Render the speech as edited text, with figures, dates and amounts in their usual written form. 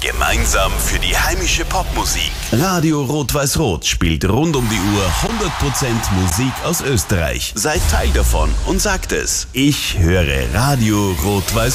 Gemeinsam für die heimische Popmusik. Radio Rot-Weiß-Rot spielt rund um die Uhr 100% Musik aus Österreich. Seid Teil davon und sagt es. Ich höre Radio Rot-Weiß-Rot.